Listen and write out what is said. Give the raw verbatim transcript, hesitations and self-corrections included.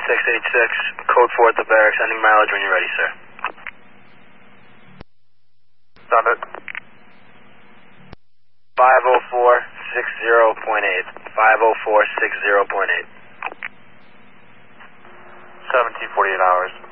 six eight six, code four at the barracks, ending mileage when you're ready, sir. Done it. five oh four six zero point eight. five oh four six zero point eight. seventeen forty-eight hours.